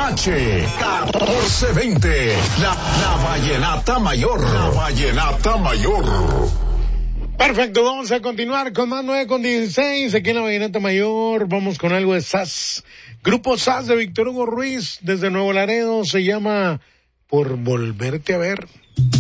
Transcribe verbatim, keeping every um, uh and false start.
H, catorce veinte, la, la Vallenata Mayor, la Vallenata Mayor. Perfecto, vamos a continuar con más nueve con dieciséis aquí en la Vallenata Mayor. Vamos con algo de S A S. Grupo S A S de Víctor Hugo Ruiz desde Nuevo Laredo, se llama Por Volverte a Ver.